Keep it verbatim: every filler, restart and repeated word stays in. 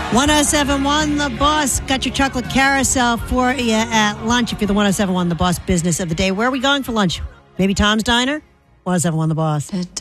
one oh seven one The Boss. Got your chocolate carousel for you at lunch if you're the one oh seven one The Boss business of the day. Where are we going for lunch? Maybe Tom's Diner? one oh seven one The Boss.